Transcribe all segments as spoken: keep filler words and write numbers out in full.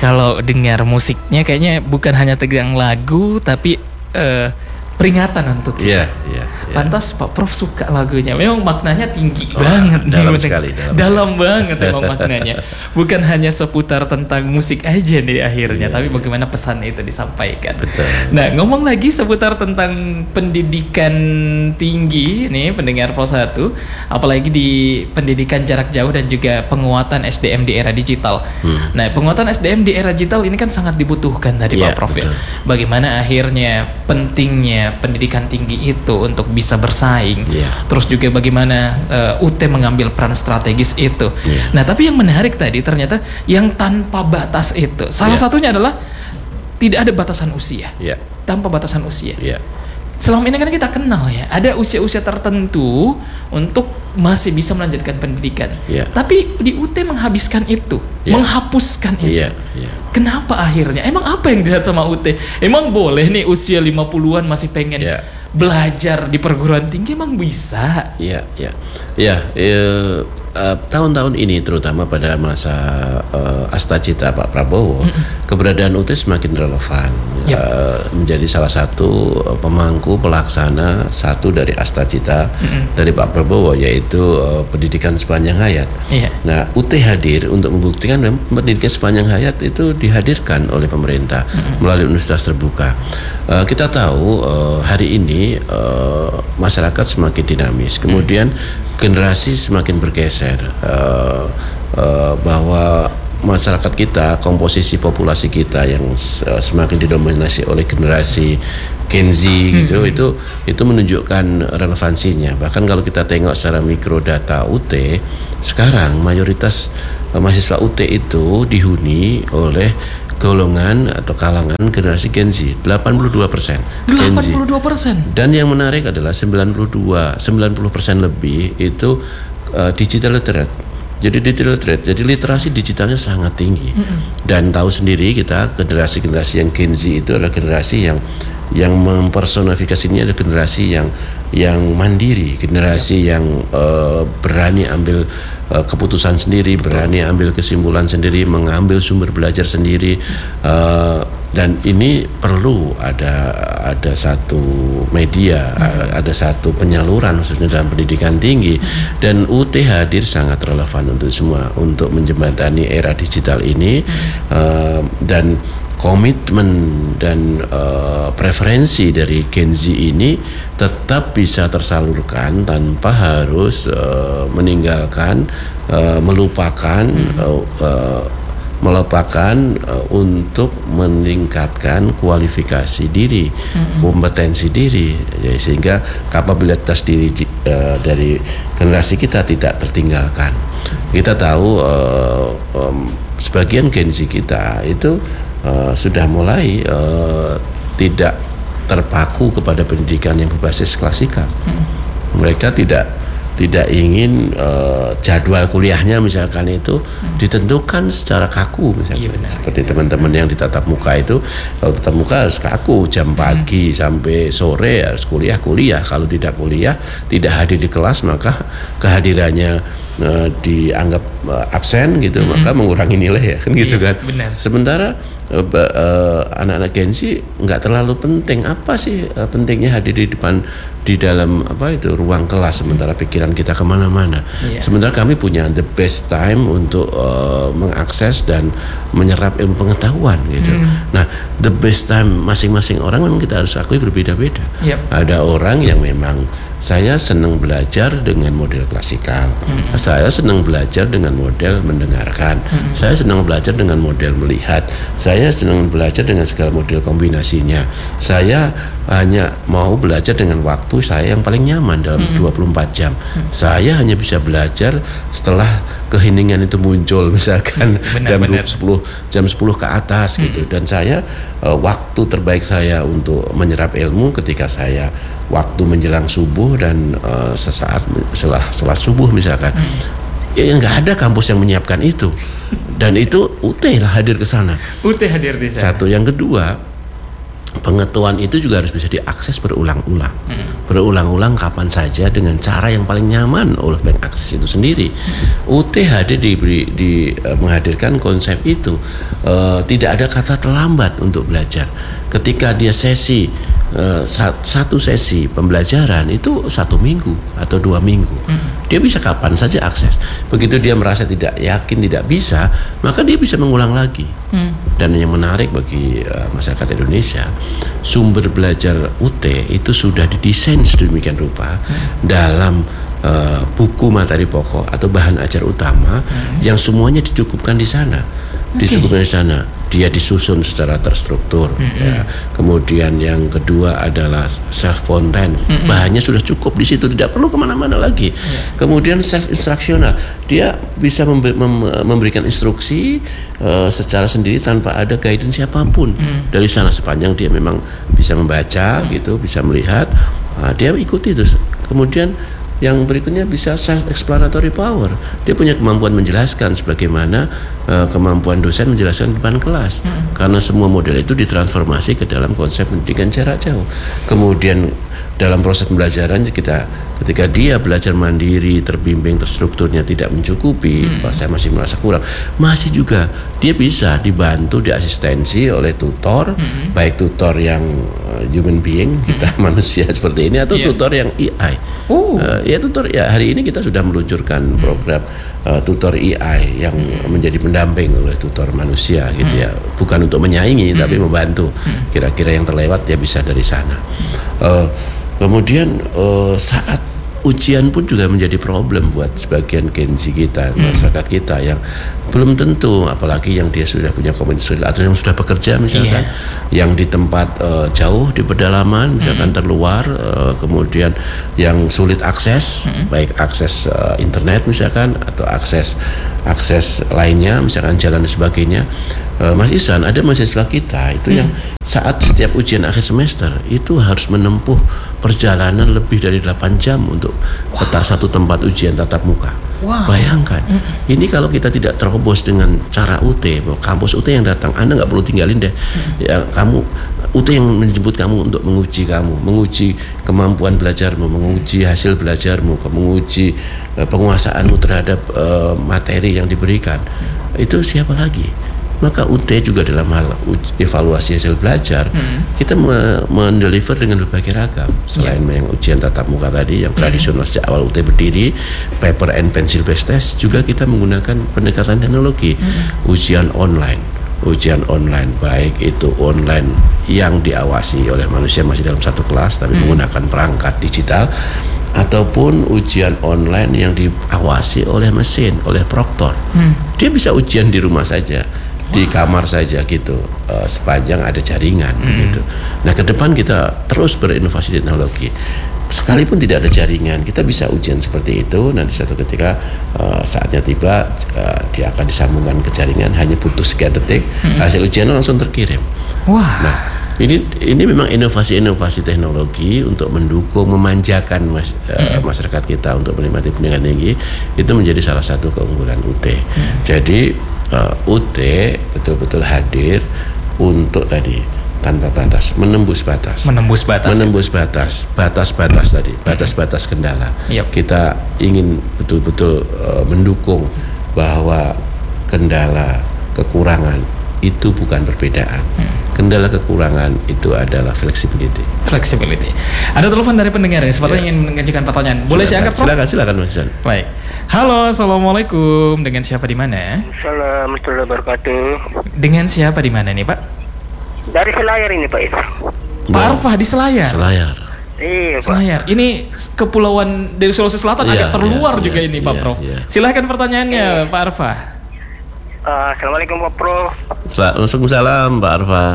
kalau dengar musiknya kayaknya bukan hanya tegang lagu tapi uh, peringatan untuk kita. Iya, iya, iya. Pantas Pak Prof suka lagunya. Memang maknanya tinggi oh, banget. Dalam nih, sekali. Dalam, dalam banget memang maknanya. Bukan hanya seputar tentang musik aja nih akhirnya, iya, tapi iya. bagaimana pesan itu disampaikan. Betul. Nah, ngomong lagi seputar tentang pendidikan tinggi nih pendengar Pol satu, apalagi di pendidikan jarak jauh dan juga penguatan S D M di era digital. Hmm. Nah, penguatan S D M di era digital ini kan sangat dibutuhkan tadi ya, Pak Prof ya. betul. Bagaimana akhirnya pentingnya pendidikan tinggi itu untuk bisa bersaing. Yeah. Terus juga bagaimana uh, U T mengambil peran strategis itu. Yeah. Nah, tapi yang menarik tadi ternyata yang tanpa batas itu. Salah yeah. satunya adalah tidak ada batasan usia. Yeah. Tanpa batasan usia. Yeah. Selama ini kan kita kenal ya, ada usia-usia tertentu untuk masih bisa melanjutkan pendidikan. Yeah. Tapi di U T menghabiskan itu, yeah. menghapuskan itu. Yeah. Yeah. Kenapa akhirnya? Emang apa yang dilihat sama U T? Emang boleh nih usia lima puluhan masih pengen yeah. belajar di perguruan tinggi, emang bisa? Iya, iya. Iya, uh, tahun-tahun ini terutama pada masa uh, Astacita Pak Prabowo, mm-hmm. keberadaan U T semakin relevan. Yep. Uh, menjadi salah satu pemangku pelaksana satu dari Astacita mm-hmm. dari Pak Prabowo, yaitu uh, pendidikan sepanjang hayat. Yeah. Nah, U T hadir untuk membuktikan pendidikan sepanjang hayat itu dihadirkan oleh pemerintah mm-hmm. melalui Universitas Terbuka. Uh, kita tahu uh, hari ini Uh, masyarakat semakin dinamis, kemudian generasi semakin bergeser, uh, uh, bahwa masyarakat kita, komposisi populasi kita yang uh, semakin didominasi oleh generasi Gen Z gitu, hmm. itu itu menunjukkan relevansinya. Bahkan kalau kita tengok secara mikrodata U T, sekarang mayoritas uh, mahasiswa U T itu dihuni oleh golongan atau kalangan generasi Gen Z, delapan puluh dua persen. delapan puluh dua persen. Dan yang menarik adalah sembilan puluh dua, sembilan puluh persen lebih itu uh, digital literate. Jadi digital literate, jadi literasi digitalnya sangat tinggi. Mm-hmm. Dan tahu sendiri kita generasi-generasi yang Gen Z itu adalah generasi yang yang mempersonifikasinya adalah generasi yang yang mandiri, generasi yeah. yang uh, berani ambil uh, keputusan sendiri, berani ambil kesimpulan sendiri, mengambil sumber belajar sendiri, uh, dan ini perlu ada ada satu media, hmm. ada satu penyaluran khususnya dalam pendidikan tinggi, hmm. dan U T hadir sangat relevan untuk semua untuk menjembatani era digital ini, hmm. uh, dan komitmen dan uh, preferensi dari Gen Z ini tetap bisa tersalurkan tanpa harus uh, meninggalkan, uh, melupakan, hmm. uh, uh, melupakan uh, untuk meningkatkan kualifikasi diri, hmm. kompetensi diri, ya, sehingga kapabilitas diri uh, dari generasi kita tidak tertinggalkan. Kita tahu uh, um, sebagian Gen Z kita itu Uh, sudah mulai uh, tidak terpaku kepada pendidikan yang berbasis klasikal. Hmm. Mereka tidak tidak ingin uh, jadwal kuliahnya misalkan itu hmm. ditentukan secara kaku misalkan. Iya, benar, seperti benar, teman-teman benar. Yang di tatap muka itu, kalau tatap muka harus kaku jam pagi hmm. sampai sore harus kuliah kuliah. Kalau tidak kuliah, tidak hadir di kelas, maka kehadirannya uh, dianggap uh, absen gitu, hmm. maka mengurangi nilai ya kan gitu, iya, kan. Benar. Sementara uh, uh, anak-anak Gen Z nggak terlalu penting. Apa sih uh, pentingnya hadir di depan di dalam apa itu ruang kelas, sementara pikiran kita kemana-mana. Yeah. Sementara kami punya the best time untuk uh, mengakses dan menyerap ilmu pengetahuan gitu. Mm. Nah, the best time masing-masing orang memang kita harus akui berbeda-beda. Yep. Ada orang yang memang saya senang belajar dengan model klasikal, mm. saya senang belajar dengan model mendengarkan, mm. saya senang belajar dengan model melihat, saya senang belajar dengan segala model kombinasinya. Saya hanya mau belajar dengan waktu saya yang paling nyaman dalam hmm. dua puluh empat jam. Hmm. Saya hanya bisa belajar setelah keheningan itu muncul misalkan jam sepuluh jam sepuluh ke atas hmm. gitu. Dan saya uh, waktu terbaik saya untuk menyerap ilmu ketika saya waktu menjelang subuh dan uh, sesaat setelah setelah subuh misalkan. Hmm. Ya nggak ada kampus yang menyiapkan itu. Dan itu U T lah hadir ke sana. U T hadir di sana. Satu, yang kedua, pengetahuan itu juga harus bisa diakses berulang-ulang, hmm. berulang-ulang kapan saja dengan cara yang paling nyaman oleh pengakses itu sendiri. Hmm. U T H D diberi, di uh, menghadirkan konsep itu, uh, tidak ada kata terlambat untuk belajar. Ketika dia sesi uh, satu sesi pembelajaran itu satu minggu atau dua minggu, hmm. dia bisa kapan saja akses. Begitu dia merasa tidak yakin, tidak bisa, maka dia bisa mengulang lagi. Hmm. Dan yang menarik bagi uh, masyarakat Indonesia, sumber belajar U T itu sudah didesain sedemikian rupa hmm. dalam uh, buku materi pokok atau bahan ajar utama hmm. yang semuanya dicukupkan di sana. Okay. Disebutkan di sana, dia disusun secara terstruktur. Mm-hmm. Ya. Kemudian yang kedua adalah self content, mm-hmm. bahannya sudah cukup di situ, tidak perlu kemana-mana lagi. Yeah. Kemudian self instructional, dia bisa member, mem, memberikan instruksi uh, secara sendiri tanpa ada guidance siapapun mm. dari sana, sepanjang dia memang bisa membaca, mm. gitu, bisa melihat, uh, dia ikuti itu. Kemudian yang berikutnya bisa self-explanatory power. Dia punya kemampuan menjelaskan sebagaimana uh, kemampuan dosen menjelaskan di depan kelas. Hmm. Karena semua model itu ditransformasi ke dalam konsep pendidikan jarak jauh. Kemudian dalam proses pembelajaran kita, ketika dia belajar mandiri, terbimbing, terstrukturnya tidak mencukupi, hmm. saya masih merasa kurang, masih juga dia bisa dibantu, diasistensi oleh tutor, hmm. baik tutor yang uh, human being, kita hmm. manusia seperti ini, atau yeah. tutor yang A I. Oh. Uh, ya tutor ya hari ini kita sudah meluncurkan program uh, tutor A I yang hmm. menjadi pendamping oleh tutor manusia, gitu hmm. ya, bukan untuk menyaingi hmm. tapi membantu. Hmm. Kira-kira yang terlewat dia bisa dari sana. Uh, kemudian uh, saat ujian pun juga menjadi problem buat sebagian Gen Z kita, hmm. masyarakat kita yang belum tentu, apalagi yang dia sudah punya komunitas atau yang sudah bekerja misalkan, yeah. yang di tempat uh, jauh di pedalaman misalkan, hmm. terluar, uh, kemudian yang sulit akses, hmm. baik akses uh, internet misalkan atau akses akses lainnya misalkan jalan dan sebagainya. uh, Mas Ihsan, ada mahasiswa kita itu hmm. yang saat setiap ujian akhir semester itu harus menempuh perjalanan lebih dari delapan jam untuk ke wow. satu tempat ujian tatap muka. Wow. Bayangkan, mm. ini kalau kita tidak terobos dengan cara U T, kampus U T yang datang, Anda nggak perlu tinggalin deh. Mm. Ya, kamu U T yang menjemput kamu untuk menguji kamu, menguji kemampuan belajarmu, menguji hasil belajarmu, menguji uh, penguasaanmu terhadap uh, materi yang diberikan. Mm. Itu siapa lagi? Maka U T juga dalam hal evaluasi hasil belajar, hmm. kita me- mendeliver dengan berbagai ragam. Selain yeah. yang ujian tatap muka tadi yang tradisional hmm. sejak awal U T berdiri, paper and pencil based test, juga kita menggunakan pendekatan teknologi, hmm. ujian online. Ujian online, baik itu online yang diawasi oleh manusia masih dalam satu kelas tapi hmm. menggunakan perangkat digital, ataupun ujian online yang diawasi oleh mesin, oleh proktor. hmm. Dia bisa ujian di rumah saja, di kamar saja gitu, uh, sepanjang ada jaringan, hmm. gitu. Nah, ke depan kita terus berinovasi teknologi. Sekalipun tidak ada jaringan, kita bisa ujian seperti itu. Nanti satu ketika uh, saatnya tiba, uh, dia akan disambungkan ke jaringan, hanya butuh sekian detik, hmm. hasil ujiannya langsung terkirim. Wah. Nah, ini ini memang inovasi-inovasi teknologi untuk mendukung, memanjakan mas, uh, hmm. masyarakat kita untuk menikmati pendidikan tinggi, itu menjadi salah satu keunggulan U T. Hmm. Jadi Uh, U T betul-betul hadir untuk tadi tanpa batas, menembus batas, menembus batas, menembus batas, batas-batas tadi, batas-batas kendala. Yep. Kita ingin betul-betul uh, mendukung bahwa kendala, kekurangan itu bukan perbedaan. Hmm. Kendala kekurangan itu adalah flexibility. Flexibility. Ada telepon dari pendengar ini, sepertinya yeah. ingin mengajukan pertanyaan. Boleh saya angkat, Prof? Silakan, silakan, Mas Ihsan. Baik. Halo, assalamualaikum. Dengan siapa di mana? Assalamualaikum warahmatullahi wabarakatuh. Dengan siapa di mana nih, Pak? Dari Selayar ini, Pak Is. Pak Arfah di Selayar. Selayar. Iya, Pak. Selayar. Ini kepulauan dari Sulawesi Selatan, yeah, agak terluar yeah, juga yeah, ini, Pak yeah, Prof. Yeah. Silahkan pertanyaannya, yeah. Pak Arfah. Uh, Assalamualaikum, Pak Prof. Waalaikumsalam, Pak Arfah.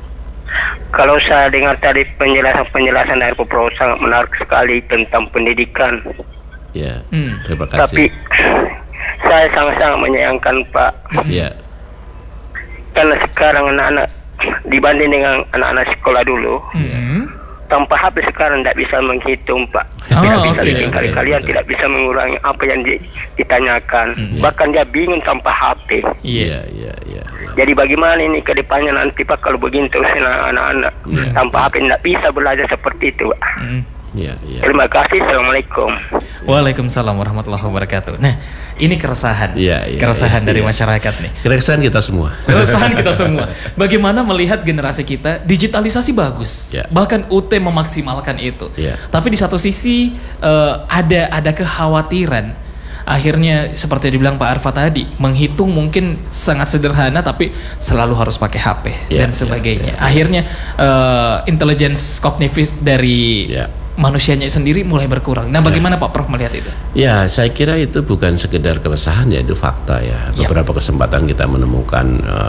Kalau saya dengar tadi penjelasan-penjelasan dari Pak Prof sangat menarik sekali tentang pendidikan. Ya, hmm. terima kasih. Tapi saya sangat-sangat menyayangkan, Pak. Ya. Karena sekarang anak-anak dibanding dengan anak-anak sekolah dulu, hmm. tanpa H P sekarang tidak bisa menghitung, Pak. Oh, Tidak bisa oke, bikin oke, kali-kalian, betul. tidak bisa mengurangi apa yang di- ditanyakan. Hmm. Bahkan dia bingung tanpa H P. Iya. Iya, iya, iya. Jadi bagaimana ini ke depannya nanti, Pak, kalau begini terus anak-anak tanpa H P tidak bisa belajar seperti itu, Pak. Mm. Iya, iya. Terima kasih. Assalamualaikum. Waalaikumsalam warahmatullahi wabarakatuh. Nah, ini keresahan, Iya, iya, keresahan iya, dari iya. masyarakat nih. Keresahan kita semua. Keresahan kita semua. Bagaimana melihat generasi kita digitalisasi bagus, Ya. bahkan U T memaksimalkan itu. Ya. Tapi di satu sisi eh, ada ada kekhawatiran. Akhirnya seperti dibilang Pak Arfa tadi, menghitung mungkin sangat sederhana, tapi selalu harus pakai H P Ya, dan sebagainya. ya, ya, ya. Akhirnya eh, intelligence kognitif dari Ya. manusianya sendiri mulai berkurang. Nah, bagaimana Pak Prof melihat itu? Ya, saya kira itu bukan sekedar keresahan, ya itu fakta ya. Yap. Beberapa kesempatan kita menemukan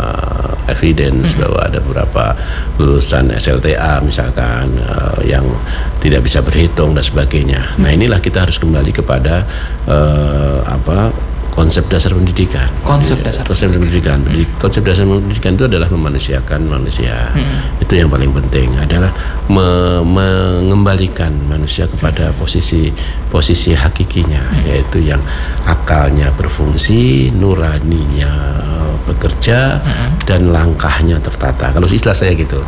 uh, evidence bahwa ada beberapa lulusan S L T A misalkan uh, yang tidak bisa berhitung dan sebagainya. Nah, inilah kita harus kembali kepada uh, apa konsep dasar pendidikan. Konsep Ya, dasar konsep pendidikan. Pendidik- Konsep dasar pendidikan itu adalah memanusiakan manusia. Itu yang paling penting adalah me- mengembalikan manusia kepada posisi posisi hakikinya, yaitu yang akalnya berfungsi, nuraninya bekerja, dan langkahnya tertata. Kalau istilah saya gitu,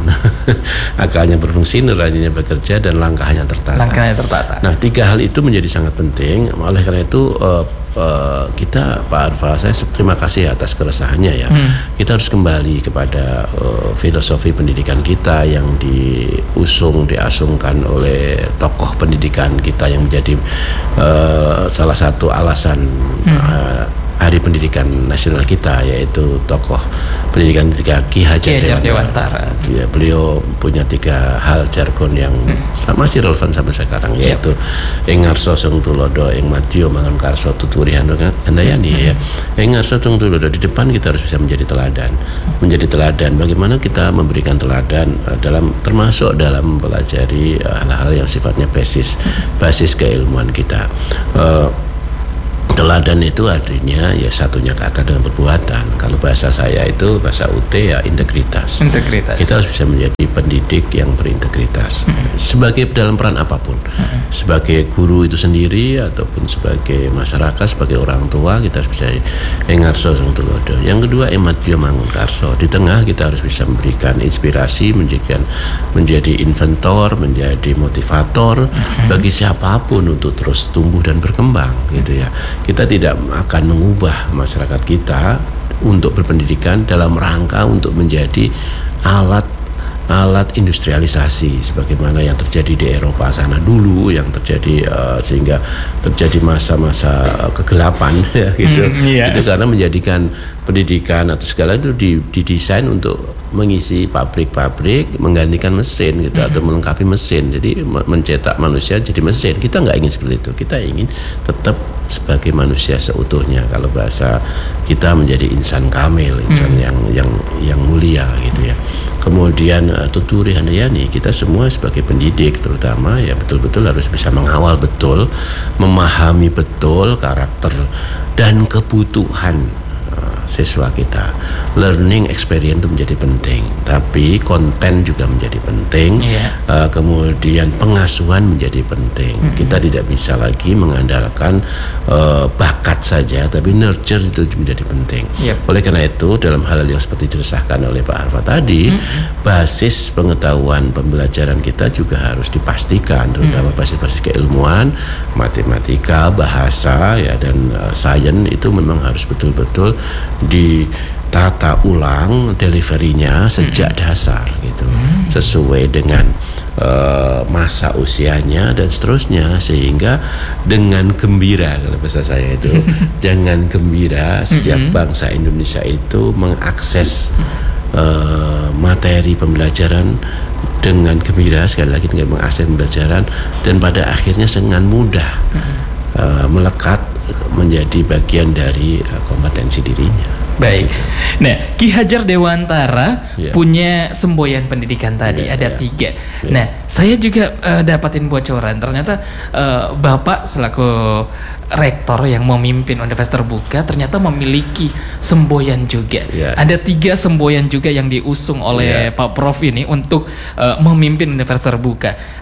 akalnya berfungsi, nuraninya bekerja, dan langkahnya tertata. Langkahnya tertata. Nah, tiga hal itu menjadi sangat penting. Oleh karena itu uh, uh, kita, Pak Arfa, saya terima kasih atas keresahannya ya. Hmm. Kita harus kembali kepada uh, filosofi pendidikan kita yang diusung, diasungkan oleh tokoh pendidikan kita yang menjadi uh, salah satu alasan uh, Hari Pendidikan Nasional kita, yaitu tokoh pendidikan ketika Ki Hajar, Ki Hajar Dewantara. Dewantara. Ya, beliau punya tiga hal jargon yang hmm. masih relevan sampai sekarang, yaitu Engarso Sung Tulodo, Eng Matio Mangan Karso Tuturi Handayani ya. Engarso Sung Tulodo, di depan kita harus bisa menjadi teladan, menjadi teladan. Bagaimana kita memberikan teladan uh, dalam termasuk dalam mempelajari uh, hal-hal yang sifatnya basis basis keilmuan kita. Uh, Teladan itu artinya ya satunya kata dengan perbuatan. Kalau bahasa saya itu bahasa U T ya integritas. Integritas. Kita harus bisa menjadi pendidik yang berintegritas. Hmm. Sebagai dalam peran apapun. Hmm. Sebagai guru itu sendiri ataupun sebagai masyarakat, sebagai orang tua, kita harus bisa engarso sung tulodo. Yang kedua ematio mangun karso. Di tengah kita harus bisa memberikan inspirasi, menjadikan menjadi inventor, menjadi motivator hmm. bagi siapapun untuk terus tumbuh dan berkembang gitu ya. Kita tidak akan mengubah masyarakat kita untuk berpendidikan dalam rangka untuk menjadi alat alat industrialisasi sebagaimana yang terjadi di Eropa sana dulu, yang terjadi uh, sehingga terjadi masa-masa kegelapan ya, gitu. Mm, yeah. Itu karena menjadikan pendidikan atau segala itu didesain untuk mengisi pabrik-pabrik, menggantikan mesin gitu, atau melengkapi mesin. Jadi mencetak manusia jadi mesin. Kita nggak ingin seperti itu. Kita ingin tetap sebagai manusia seutuhnya. Kalau bahasa kita menjadi insan kamil, insan hmm. yang yang yang mulia gitu ya. Kemudian uh, Tuturi Handayani, kita semua sebagai pendidik terutama ya betul-betul harus bisa mengawal betul, memahami betul karakter dan kebutuhan siswa kita. Learning experience itu menjadi penting, tapi konten juga menjadi penting. Yeah. Uh, kemudian pengasuhan menjadi penting. Mm-hmm. Kita tidak bisa lagi mengandalkan uh, bakat saja, tapi nurture itu menjadi penting. Yep. Oleh karena itu, dalam hal yang seperti diresahkan oleh Pak Arfa tadi, mm-hmm. basis pengetahuan pembelajaran kita juga harus dipastikan, terutama mm-hmm. basis-basis keilmuan, matematika, bahasa, ya dan uh, sains itu memang harus betul-betul ditata ulang deliverynya sejak hmm. dasar gitu, hmm. sesuai dengan uh, masa usianya dan seterusnya, sehingga dengan gembira, kalau bahasa saya itu jangan gembira setiap hmm. bangsa Indonesia itu mengakses uh, materi pembelajaran dengan gembira, sekali lagi dengan mengakses pembelajaran, dan pada akhirnya dengan mudah hmm. uh, melekat menjadi bagian dari uh, kompetensi dirinya. Baik. Gitu. Nah, Ki Hajar Dewantara yeah. punya semboyan pendidikan tadi, yeah, ada yeah. tiga. Yeah. Nah, saya juga uh, dapatin bocoran. Ternyata uh, Bapak selaku rektor yang memimpin Universitas Terbuka ternyata memiliki semboyan juga. Yeah. Ada tiga semboyan juga yang diusung oleh yeah. Pak Prof ini untuk uh, memimpin Universitas Terbuka.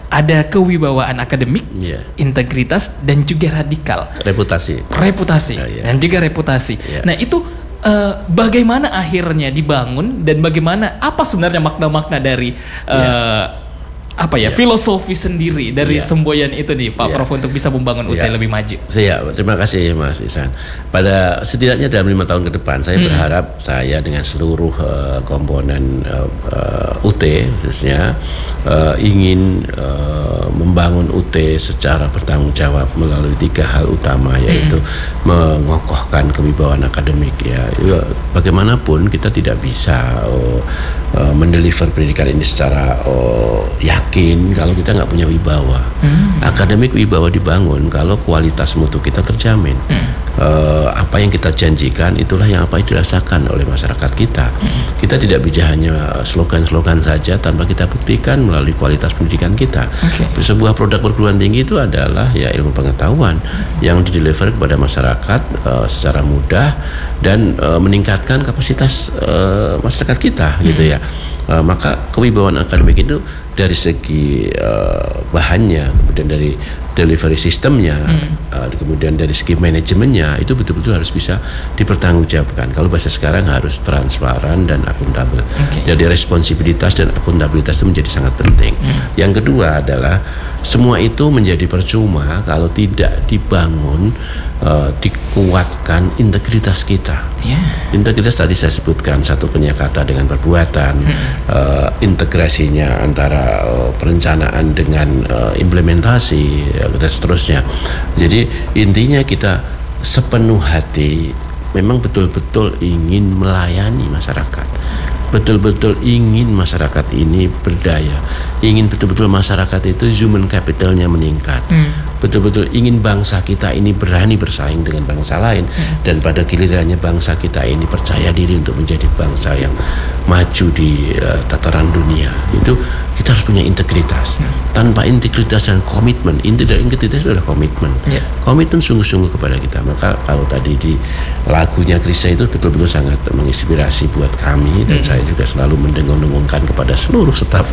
ada kewibawaan akademik, yeah. integritas, dan juga radikal. Reputasi. Reputasi, uh, yeah. dan juga reputasi. Yeah. Nah itu uh, bagaimana akhirnya dibangun dan bagaimana apa sebenarnya makna-makna dari uh, yeah. apa ya, yeah. filosofi sendiri dari yeah. semboyan itu nih Pak yeah. Prof untuk bisa membangun U T yeah. lebih maju. Saya terima kasih Mas Ihsan. Pada setidaknya dalam lima tahun ke depan saya hmm. berharap saya dengan seluruh uh, komponen uh, uh, U T khususnya uh, ingin uh, membangun U T secara bertanggung jawab melalui tiga hal utama, yaitu hmm. mengokohkan kewibawaan akademik ya. Bagaimanapun kita tidak bisa uh, uh, mendeliver pendidikan ini secara uh, yakin kalau kita nggak punya wibawa. Hmm. Akademik wibawa dibangun kalau kualitas mutu kita terjamin. Hmm. Uh, apa yang kita janjikan itulah yang apa yang dirasakan oleh masyarakat kita. Hmm. Kita tidak bisa hanya slogan-slogan saja tanpa kita buktikan melalui kualitas pendidikan kita. Okay. Sebuah produk perguruan tinggi itu adalah ya ilmu pengetahuan hmm. yang dideliver kepada masyarakat uh, secara mudah dan uh, meningkatkan kapasitas uh, masyarakat kita, hmm. gitu ya. Uh, maka kewibawaan akademik itu dari segi uh, bahannya, kemudian dari delivery sistemnya, hmm. uh, kemudian dari segi manajemennya itu betul-betul harus bisa dipertanggungjawabkan. Kalau bahasa sekarang harus transparan dan akuntabel. Okay. Jadi responsibilitas dan akuntabilitas itu menjadi sangat penting. Hmm. Yang kedua adalah semua itu menjadi percuma kalau tidak dibangun, uh, dikuatkan integritas kita. Yeah. Integritas tadi saya sebutkan, satu kata dengan perbuatan, hmm. uh, integrasinya antara uh, perencanaan dengan uh, implementasi uh, dan seterusnya. Jadi intinya kita sepenuh hati memang betul-betul ingin melayani masyarakat, betul-betul ingin masyarakat ini berdaya, ingin betul-betul masyarakat itu human capitalnya meningkat, hmm. betul-betul ingin bangsa kita ini berani bersaing dengan bangsa lain, hmm. dan pada gilirannya bangsa kita ini percaya diri untuk menjadi bangsa yang maju di uh, tataran dunia. Itu kita harus punya integritas. hmm. Tanpa integritas dan komitmen, inti dari integritas itu adalah komitmen, yeah. komitmen sungguh-sungguh kepada kita. Maka kalau tadi di lagunya Krisna itu betul-betul sangat menginspirasi buat kami, dan hmm. saya juga selalu mendengung-dengungkan kepada seluruh staf